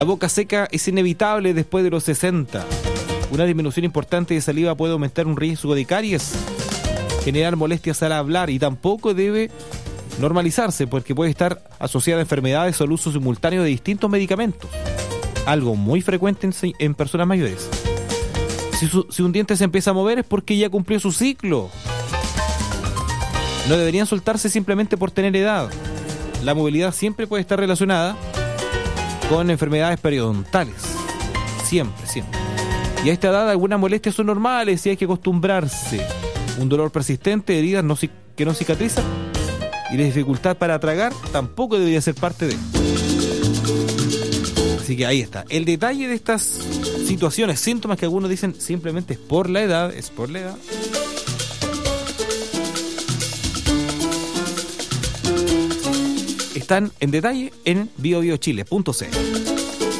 La boca seca es inevitable después de los 60. Una disminución importante de saliva puede aumentar un riesgo de caries, generar molestias al hablar y tampoco debe normalizarse porque puede estar asociada a enfermedades o al uso simultáneo de distintos medicamentos. Algo muy frecuente en personas mayores. Si un diente se empieza a mover es porque ya cumplió su ciclo. No deberían soltarse simplemente por tener edad. La movilidad siempre puede estar relacionada con enfermedades periodontales. Siempre. Y a esta edad algunas molestias son normales y hay que acostumbrarse. Un dolor persistente, heridas que no cicatrizan y la dificultad para tragar tampoco debería ser parte de. Así que ahí está. El detalle de estas situaciones, síntomas que algunos dicen simplemente es por la edad, están en detalle en biobiochile.cl.